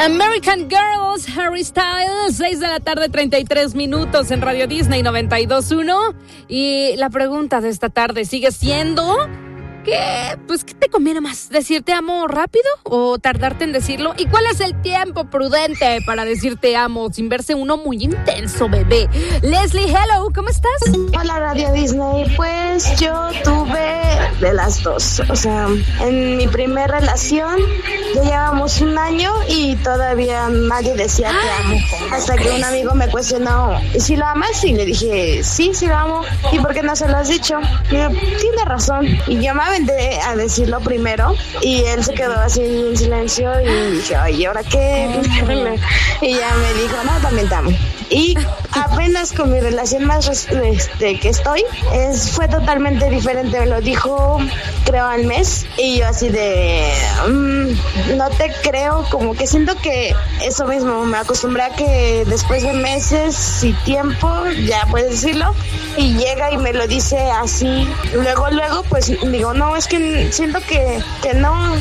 American Girls, Harry Styles, 6:33 en Radio Disney 92.1. Y la pregunta de esta tarde sigue siendo... ¿Qué te conviene más? ¿Decir te amo rápido o tardarte en decirlo? ¿Y cuál es el tiempo prudente para decir te amo sin verse uno muy intenso, bebé? Leslie, hello, ¿cómo estás? Hola, Radio Disney. Pues yo tuve de las dos. O sea, en mi primera relación ya llevamos 1 año y todavía nadie decía te amo. Hasta que un amigo me cuestionó, ¿y si lo amas? Y le dije, sí lo amo. ¿Y por qué no se lo has dicho? Y yo, tiene razón. Y yo me aventé a decirlo primero y él se quedó así en silencio y dije, oye, ¿ahora qué? Y ya me dijo, no, también te amo. Y apenas con mi relación más que estoy, fue totalmente diferente. Me lo dijo, creo, al mes. Y yo así de, no te creo, como que siento que eso mismo, me acostumbré a que después de meses y tiempo, ya puedes decirlo, y llega y me lo dice así. Luego, pues digo, no, es que siento que no,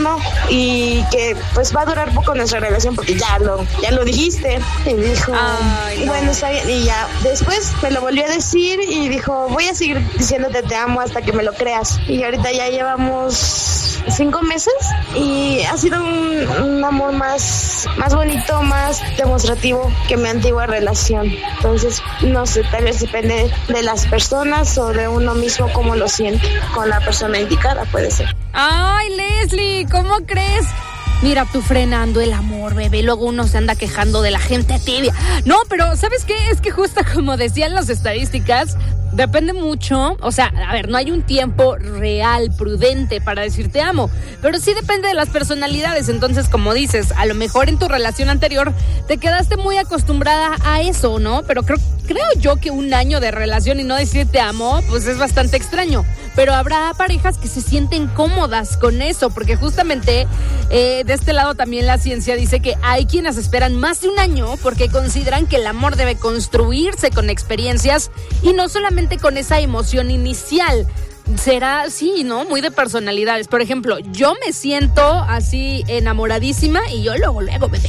y que pues va a durar poco nuestra relación porque ya lo dijiste. Y dijo, ay, no. Bueno, está bien. Y ya después me lo volvió a decir y dijo, voy a seguir diciéndote te amo hasta que me lo creas. Y ahorita ya llevamos 5 meses y ha sido un amor más bonito, más demostrativo que mi antigua relación. Entonces, no sé, tal vez depende de las personas o de uno mismo cómo lo siente con la persona indicada, puede ser. Ay, Leslie, ¿cómo crees? Mira, tú frenando el amor, bebé. Luego uno se anda quejando de la gente tibia. No, pero ¿sabes qué? Es que justo como decían las estadísticas, depende mucho. O sea, a ver, no hay un tiempo real, prudente para decir te amo. Pero sí depende de las personalidades. Entonces, como dices, a lo mejor en tu relación anterior te quedaste muy acostumbrada a eso, ¿no? Pero creo yo que 1 año de relación y no decir te amo, pues es bastante extraño. Pero habrá parejas que se sienten cómodas con eso, porque justamente de este lado también la ciencia dice que hay quienes esperan más de 1 año porque consideran que el amor debe construirse con experiencias y no solamente con esa emoción inicial. Será, sí, ¿no? Muy de personalidades. Por ejemplo, yo me siento así enamoradísima y yo luego, bebé.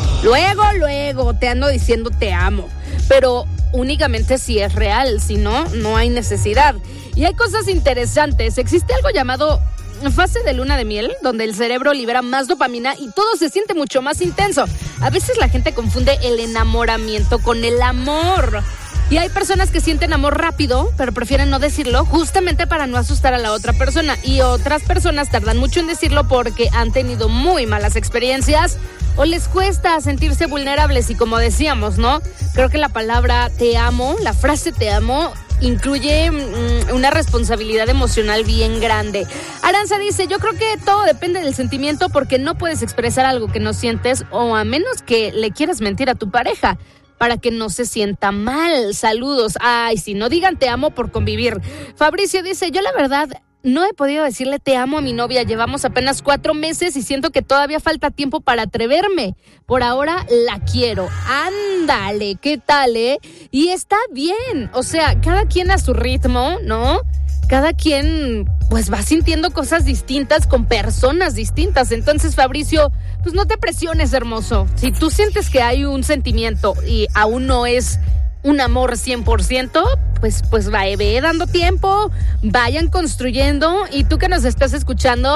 Luego te ando diciendo te amo. Pero únicamente si es real, si no, no hay necesidad. Y hay cosas interesantes. Existe algo llamado fase de luna de miel, donde el cerebro libera más dopamina y todo se siente mucho más intenso. A veces la gente confunde el enamoramiento con el amor. Y hay personas que sienten amor rápido, pero prefieren no decirlo justamente para no asustar a la otra persona. Y otras personas tardan mucho en decirlo porque han tenido muy malas experiencias o les cuesta sentirse vulnerables. Y como decíamos, ¿no? Creo que la palabra te amo, la frase te amo, incluye una responsabilidad emocional bien grande. Aranza dice, yo creo que todo depende del sentimiento porque no puedes expresar algo que no sientes o a menos que le quieras mentir a tu pareja para que no se sienta mal. Saludos. Ay, si no digan te amo por convivir. Fabricio dice, yo la verdad no he podido decirle te amo a mi novia. Llevamos apenas 4 meses y siento que todavía falta tiempo para atreverme. Por ahora la quiero. Ándale, ¿qué tal, Y está bien. O sea, cada quien a su ritmo, ¿no? Cada quien pues va sintiendo cosas distintas con personas distintas. Entonces, Fabricio, pues no te presiones, hermoso. Si tú sientes que hay un sentimiento y aún no es un amor 100%, pues ve dando tiempo, vayan construyendo. Y tú que nos estás escuchando,